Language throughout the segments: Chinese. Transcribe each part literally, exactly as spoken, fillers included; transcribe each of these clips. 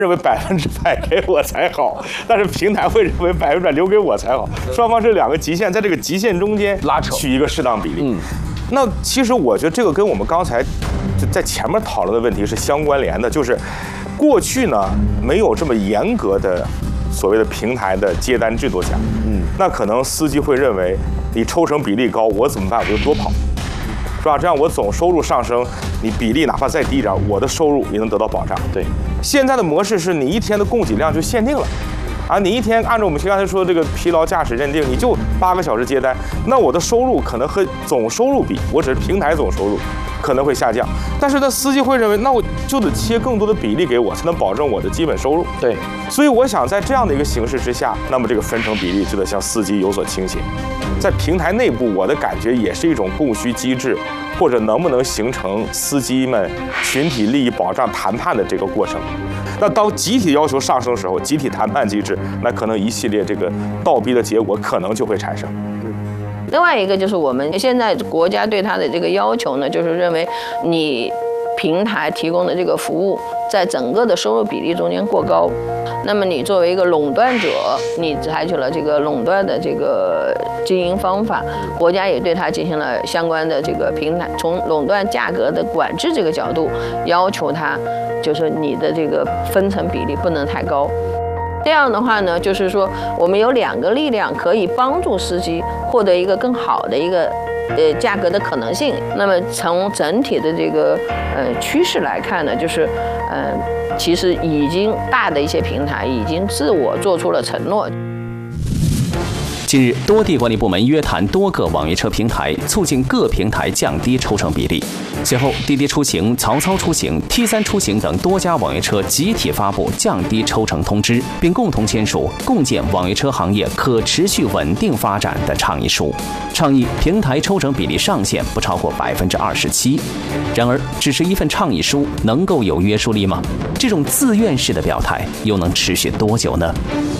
认为百分之百给我才好，但是平台会认为百分之百留给我才好，双方这两个极限，在这个极限中间拉扯， 取一个适当比例。嗯，那其实我觉得这个跟我们刚才就在前面讨论的问题是相关联的，就是过去呢没有这么严格的所谓的平台的接单制度下，嗯，那可能司机会认为你抽成比例高，我怎么办？我就多跑。是吧？这样我总收入上升，你比例哪怕再低一点，我的收入也能得到保障。 对， 现在的模式是你一天的供给量就限定了，啊，你一天按照我们刚才说的这个疲劳驾驶认定，你就八个小时接单，那我的收入可能和总收入比，我只是平台总收入可能会下降，但是呢，司机会认为，那我就得切更多的比例给我，才能保证我的基本收入。 对， 所以我想在这样的一个形势之下，那么这个分成比例就得向司机有所倾斜。在平台内部，我的感觉也是一种供需机制，或者能不能形成司机们群体利益保障谈判的这个过程。那当集体要求上升的时候，集体谈判机制，那可能一系列这个倒逼的结果可能就会产生。 另外一个就是我们现在国家对它的这个要求呢，就是认为你平台提供的这个服务在整个的收入比例中间过高，那么你作为一个垄断者，你采取了这个垄断的这个经营方法，国家也对它进行了相关的这个平台从垄断价格的管制这个角度要求它，就是你的这个分成比例不能太高。这样的话呢，就是说我们有两个力量可以帮助司机获得一个更好的一个呃价格的可能性。那么从整体的这个呃趋势来看呢，就是呃其实已经大的一些平台已经自我做出了承诺。 近日，多地管理部门约谈多个网约车平台，促进各平台降低抽成比例。随后，滴滴出行、曹操出行、T 三出行等多家网约车集体发布降低抽成通知，并共同签署共建网约车行业可持续稳定发展的倡议书，倡议平台抽成比例上限不超过百分之二十七。然而，只是一份倡议书能够有约束力吗？这种自愿式的表态又能持续多久呢？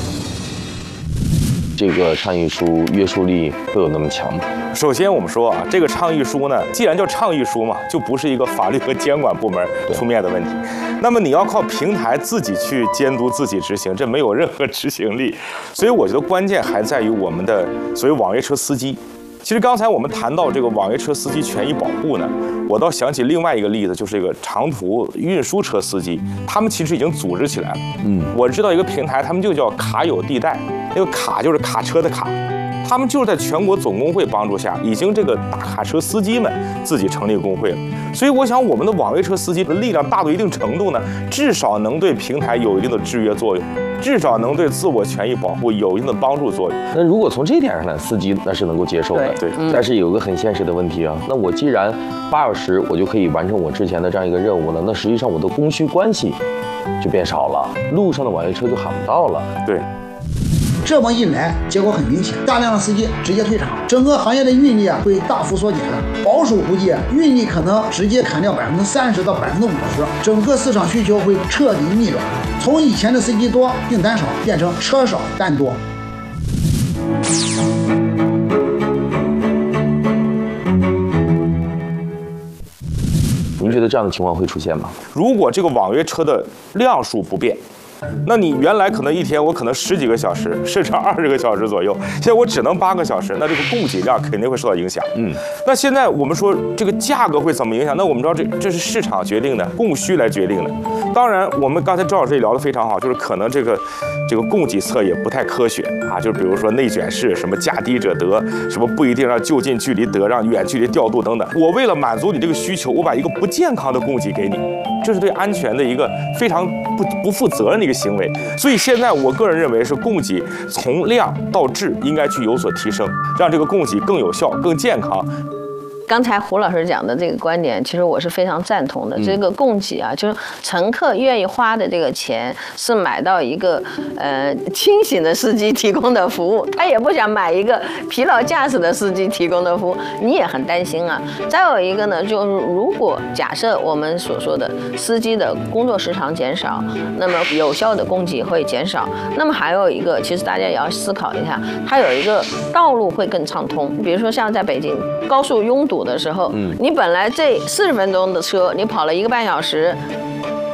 这个倡议书约束力会有那么强吗？ 首先，我们说啊，这个倡议书呢，既然叫倡议书嘛，就不是一个法律和监管部门出面的问题。那么你要靠平台自己去监督自己执行，这没有任何执行力。所以我觉得关键还在于我们的所谓网约车司机。其实刚才我们谈到这个网约车司机权益保护呢，我倒想起另外一个例子，就是这个长途运输车司机，他们其实已经组织起来了。嗯，我知道一个平台，他们就叫卡友地带，那个卡就是卡车的卡。他们就是在全国总工会帮助下，已经这个大卡车司机们自己成立工会了。所以我想，我们的网约车司机的力量大到一定程度呢，至少能对平台有一定的制约作用，至少能对自我权益保护有一定的帮助作用。 那如果从这点上来，司机那是能够接受的。 对，对但是有一个很现实的问题啊，那我既然八小时我就可以完成我之前的这样一个任务了，那实际上我的供需关系就变少了，路上的网约车就喊不到了。 对。 这么一来，结果很明显，大量的司机直接退场，整个行业的运力啊会大幅缩减。保守估计，运力可能直接砍掉百分之三十到百分之五十，整个市场需求会彻底逆转，从以前的司机多订单少变成车少单多。 您觉得这样的情况会出现吗？ 如果这个网约车的量数不变，那你原来可能一天我可能十几个小时，甚至二十个小时左右，现在我只能八个小时，那这个供给量肯定会受到影响。嗯，那现在我们说这个价格会怎么影响？那我们知道这这是市场决定的，供需来决定的。当然，我们刚才赵老师也聊得非常好，就是可能这个这个供给侧也不太科学啊，就是比如说内卷式，什么价低者得，什么不一定让就近距离得，让远距离调度等等。我为了满足你这个需求，我把一个不健康的供给给你，这是对安全的一个非常不不负责任的一个行为。所以现在我个人认为是供给从量到质应该去有所提升，让这个供给更有效、更健康。 刚才胡老师讲的这个观点，其实我是非常赞同的。这个供给啊，就是乘客愿意花的这个钱是买到一个呃清醒的司机提供的服务，他也不想买一个疲劳驾驶的司机提供的服务，你也很担心啊。再有一个呢，就是如果假设我们所说的司机的工作时长减少，那么有效的供给会减少。那么还有一个，其实大家也要思考一下，它有一个道路会更畅通。比如说像在北京高速拥堵的时候，嗯，你本来这四十分钟的车，你跑了一个半小时，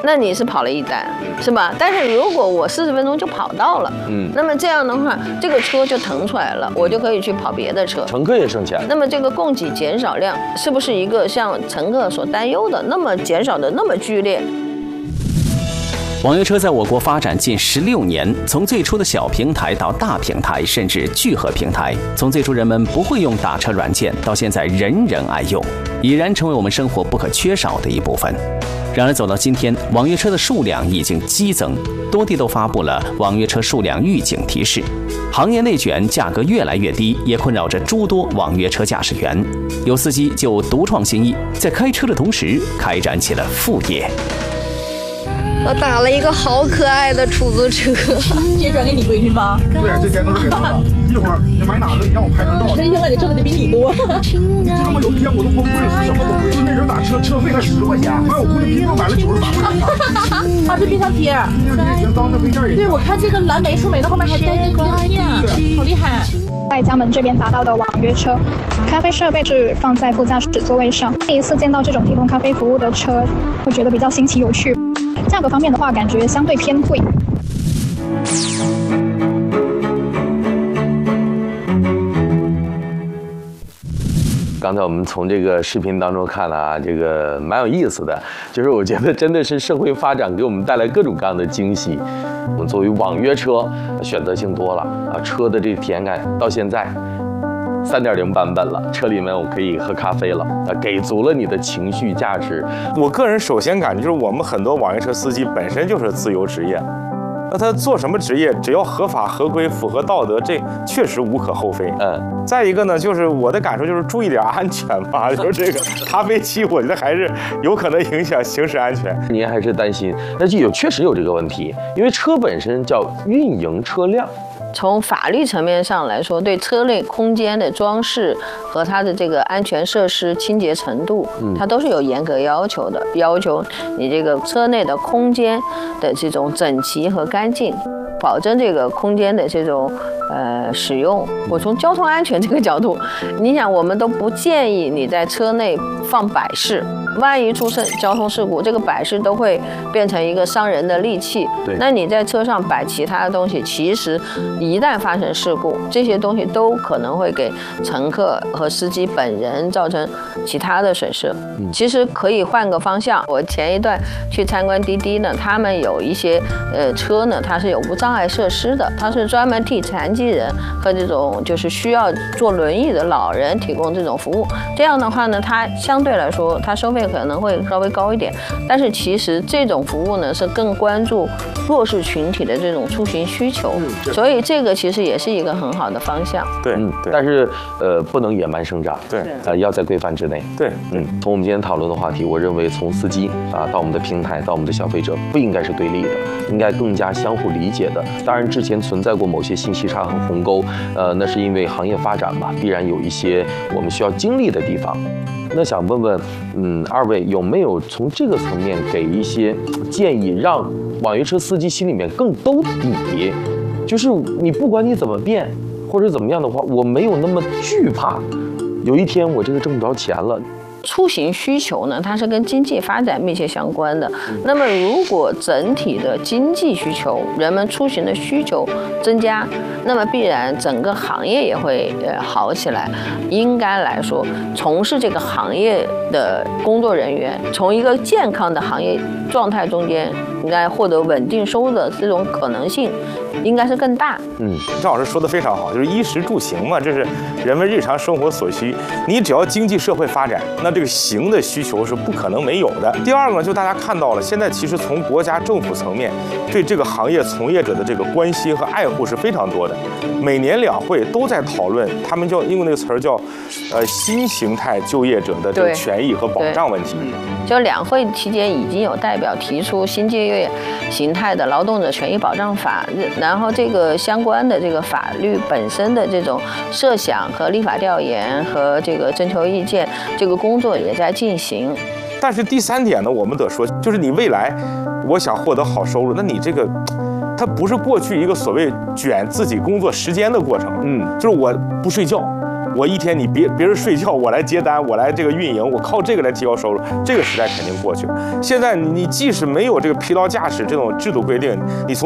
那你是跑了一单，是吧？但是如果我四十分钟就跑到了，嗯，那么这样的话，这个车就腾出来了，我就可以去跑别的车， 乘客也省钱。 那么这个供给减少量是不是一个像乘客所担忧的那么减少的那么剧烈？ 网约车在我国发展近十六年，从最初的小平台到大平台，甚至聚合平台；从最初人们不会用打车软件，到现在人人爱用，已然成为我们生活不可缺少的一部分。然而走到今天，网约车的数量已经激增，多地都发布了网约车数量预警提示。行业内卷，价格越来越低，也困扰着诸多网约车驾驶员。有司机就独创新意，在开车的同时开展起了副业。 我打了一个好可爱的出租车， 这转给你闺女吗？ 对，这钱都是给她的。一会儿你买哪个，你让我拍张照。 那一天我得挣的比你多。 你知道吗？有一天我都崩溃了，什么都不就那人打车车费才十块钱，完我姑娘拼命买了九十八块钱。 啊，这冰箱贴。 冰箱贴行，当那冰箱也。 对，我看这个蓝莓树莓的后面还带着冰箱贴，好厉害。 在江门这边达到的网约车，咖啡设备是放在副驾驶座位上。第一次见到这种提供咖啡服务的车，会觉得比较新奇有趣。价格方面的话，感觉相对偏贵。 刚才我们从这个视频当中看了啊，这个蛮有意思的，就是我觉得真的是社会发展给我们带来各种各样的惊喜。我们作为网约车，选择性多了啊，车的这个体验感到现在三点零版本了，车里面我可以喝咖啡了，啊，给足了你的情绪价值。 我个人首先感觉就是我们很多网约车司机本身就是自由职业。那他做什么职业，只要合法合规、符合道德，这确实无可厚非。嗯，再一个呢，就是我的感受就是注意点安全吧，就是这个咖啡机，我觉得还是有可能影响行驶安全。 您还是担心？那就有确实有这个问题，因为车本身叫运营车辆。 从法律层面上来说，对车内空间的装饰和它的这个安全设施、清洁程度，它都是有严格要求的，要求你这个车内的空间的这种整齐和干净，保证这个空间的这种呃使用。我从交通安全这个角度，你想，我们都不建议你在车内放摆饰。万一出生交通事故，这个摆饰都会变成一个伤人的利器。 对， 那你在车上摆其他的东西，其实一旦发生事故，这些东西都可能会给乘客和司机本人造成其他的损失。嗯、其实可以换个方向。我前一段去参观滴滴呢，他们有一些呃车呢，它是有无障碍设施的，它是专门替残疾人和这种就是需要坐轮椅的老人提供这种服务。这样的话呢，它相对来说，它收费可能会稍微高一点，但是其实这种服务呢是更关注弱势群体的这种出行需求，嗯、所以这个其实也是一个很好的方向。 对，嗯，对。 但是呃，不能野蛮生长， 对， 呃，要在规范之内。 对， 嗯。从我们今天讨论的话题，我认为从司机啊到我们的平台到我们的消费者，不应该是对立的，应该更加相互理解的。当然，之前存在过某些信息差和鸿沟，呃，那是因为行业发展吧，必然有一些我们需要经历的地方。那想问问，嗯，二位有没有从这个层面给一些建议，让网约车司机心里面更兜底？就是你不管你怎么变，或者怎么样的话，我没有那么惧怕，有一天我这个挣不着钱了。 出行需求呢，它是跟经济发展密切相关的。那么，如果整体的经济需求，人们出行的需求增加，那么必然整个行业也会呃好起来。应该来说，从事这个行业的工作人员，从一个健康的行业状态中间，应该获得稳定收入的这种可能性，应该是更大。 嗯，张老师说的非常好，就是衣食住行嘛，这是人们日常生活所需。你只要经济社会发展，那这个行的需求是不可能没有的。第二个，就大家看到了，现在其实从国家政府层面对这个行业从业者的这个关心和爱护是非常多的。每年两会都在讨论，他们叫用那个词儿叫，呃，新形态就业者的这个权益和保障问题。 就两会期间已经有代表提出新就业形态的劳动者权益保障法，然后这个相关的这个法律本身的这种设想和立法调研和这个征求意见，这个工作也在进行。 但是第三点呢，我们得说，就是你未来我想获得好收入，那你这个它不是过去一个所谓卷自己工作时间的过程，嗯，就是我不睡觉， 我一天你别别人睡觉，我来接单，我来这个运营，我靠这个来提高收入，这个时代肯定过去了。现在你即使没有这个疲劳驾驶这种制度规定，你从